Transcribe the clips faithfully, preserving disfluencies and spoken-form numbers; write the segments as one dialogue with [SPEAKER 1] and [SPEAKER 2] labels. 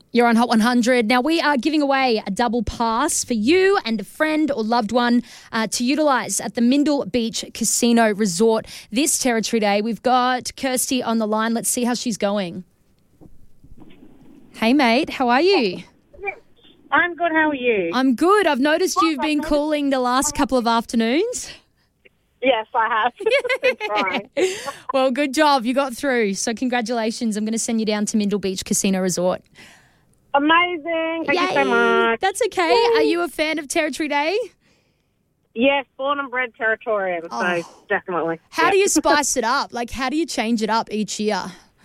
[SPEAKER 1] You're on Hot one hundred. Now, we are giving away a double pass for you and a friend or loved one uh, to utilise at the Mindle Beach Casino Resort this Territory Day. We've got Kirsty on the line. Let's see how she's going. Hey, mate. How are you?
[SPEAKER 2] I'm good. How are you?
[SPEAKER 1] I'm good. I've noticed you've been calling the last couple of afternoons.
[SPEAKER 2] Yes, I have. Been trying.
[SPEAKER 1] Well, good job. You got through. So congratulations. I'm going to send you down to Mindle Beach Casino Resort.
[SPEAKER 2] Amazing. Thank
[SPEAKER 1] Yay.
[SPEAKER 2] you so much.
[SPEAKER 1] That's okay.
[SPEAKER 2] Yay.
[SPEAKER 1] Are you a fan of Territory Day?
[SPEAKER 2] Yes, born and bred Territorian,
[SPEAKER 1] Oh.
[SPEAKER 2] so definitely.
[SPEAKER 1] How
[SPEAKER 2] Yep.
[SPEAKER 1] do you spice it up? Like, how do you change it up each year?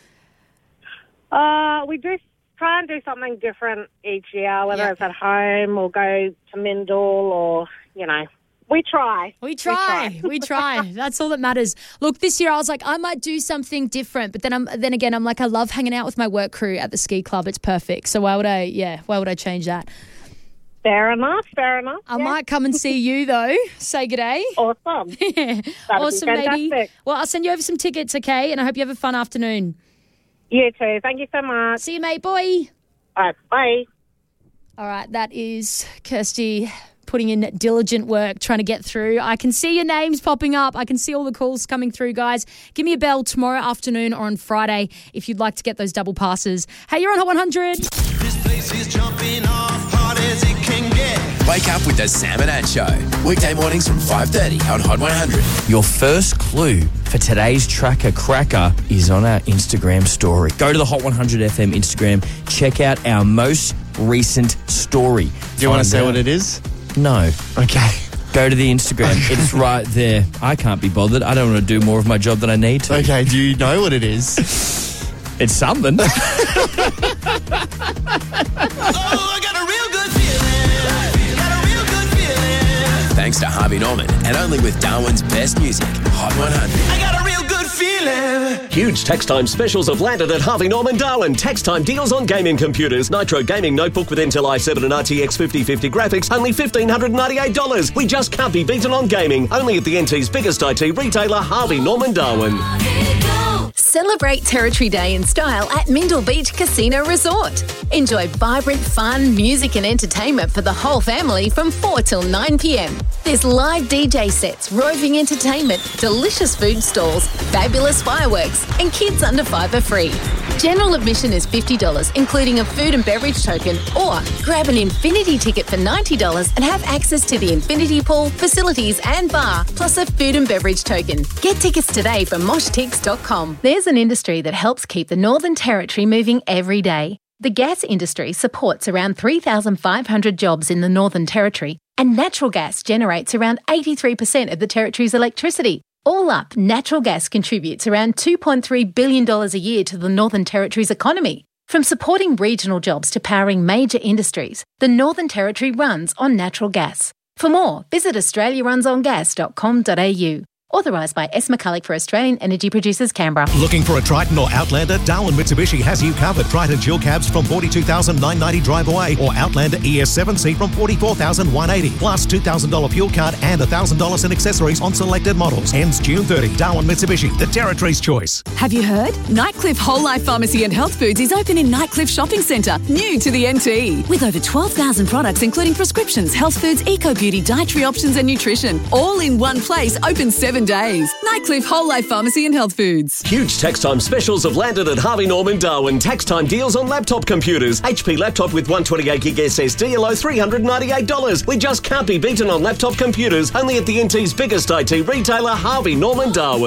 [SPEAKER 2] Uh, we do try and do something different each year, whether
[SPEAKER 1] Yeah.
[SPEAKER 2] it's at home or go to Mindle or, you know, we try.
[SPEAKER 1] We try. We try. That's all that matters. Look, this year I was like, I might do something different. But then I'm then again, I'm like, I love hanging out with my work crew at the ski club. It's perfect. So why would I, yeah, why would I change that?
[SPEAKER 2] Fair enough, fair enough.
[SPEAKER 1] I
[SPEAKER 2] yeah.
[SPEAKER 1] might come and see you, though. Say good day.
[SPEAKER 2] Awesome. That'd
[SPEAKER 1] Awesome,
[SPEAKER 2] be
[SPEAKER 1] baby.
[SPEAKER 2] fantastic.
[SPEAKER 1] Well, I'll send you over some tickets, okay? And I hope you have a fun afternoon.
[SPEAKER 2] You too. Thank you so much.
[SPEAKER 1] See you, mate. Bye.
[SPEAKER 2] All right, bye.
[SPEAKER 1] All right, that is Kirsty putting in diligent work, trying to get through. I can see your names popping up. I can see all the calls coming through, guys. Give me a bell tomorrow afternoon or on Friday if you'd like to get those double passes. Hey, you're on Hot one hundred.
[SPEAKER 3] This place is jumping off hard as it can get.
[SPEAKER 4] Wake up with the Sam and Ann Show. Weekday mornings from five thirty on Hot one hundred. Your first clue for today's Tracker Cracker is on our Instagram story. Go to the Hot one hundred F M Instagram. Check out our most recent story.
[SPEAKER 5] Do you want to say what it is?
[SPEAKER 4] No.
[SPEAKER 5] Okay.
[SPEAKER 4] Go to the Instagram. It's right there. I can't be bothered. I don't want to do more of my job than I need to.
[SPEAKER 5] Okay, do you know what it is?
[SPEAKER 4] It's something.
[SPEAKER 3] Oh, I got a real good feeling. Got a real good feeling.
[SPEAKER 4] Thanks to Harvey Norman and only with Darwin's best music. Hot one hundred.
[SPEAKER 3] I got a real good feeling.
[SPEAKER 6] Huge tax time specials have landed at Harvey Norman Darwin. Tax time deals on gaming computers. Nitro Gaming Notebook with Intel i seven and R T X fifty fifty graphics, only one thousand five hundred ninety-eight dollars. We just can't be beaten on gaming. Only at the N T's biggest I T retailer, Harvey Norman Darwin.
[SPEAKER 7] Celebrate Territory Day in style at Mindle Beach Casino Resort. Enjoy vibrant fun, music and entertainment for the whole family from four till nine p.m. There's live D J sets, roving entertainment, delicious food stalls, fabulous fireworks and kids under five are free. General admission is fifty dollars, including a food and beverage token, or grab an Infinity ticket for ninety dollars and have access to the Infinity pool, facilities and bar, plus a food and beverage token. Get tickets today from mosh tix dot com. There's an industry that helps keep the Northern Territory moving every day. The gas industry supports around three thousand five hundred jobs in the Northern Territory, and natural gas generates around eighty-three percent of the Territory's electricity. All up, natural gas contributes around two point three billion dollars a year to the Northern Territory's economy. From supporting regional jobs to powering major industries, the Northern Territory runs on natural gas. For more, visit australia runs on gas dot com dot a u. Authorised by S. McCulloch for Australian Energy Producers, Canberra.
[SPEAKER 8] Looking for a Triton or Outlander? Darwin Mitsubishi has you covered. Triton dual cabs from forty-two thousand nine hundred ninety drive away, or Outlander E S seven C from forty-four thousand one hundred eighty. Plus two thousand dollars fuel card and one thousand dollars in accessories on selected models. Ends June thirtieth. Darwin Mitsubishi, the Territory's choice.
[SPEAKER 9] Have you heard? Nightcliff Whole Life Pharmacy and Health Foods is open in Nightcliff Shopping Centre, new to the N T. With over twelve thousand products including prescriptions, health foods, eco-beauty, dietary options and nutrition. All in one place, open seven days. Nightcliff Whole Life Pharmacy and Health Foods.
[SPEAKER 6] Huge tax time specials have landed at Harvey Norman Darwin. Tax time deals on laptop computers. H P laptop with one hundred twenty-eight gig S S D, low three hundred ninety-eight dollars. We just can't be beaten on laptop computers. Only at the N T's biggest I T retailer, Harvey Norman Darwin.